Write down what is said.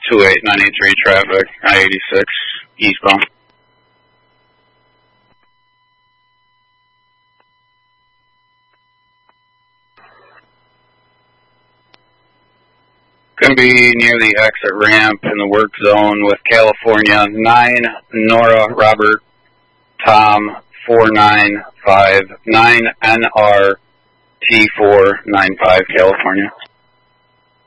28983 traffic, I-86 eastbound. Going to be near the exit ramp in the work zone with California 9 Nora Robert Tom 4959 NR T495 California.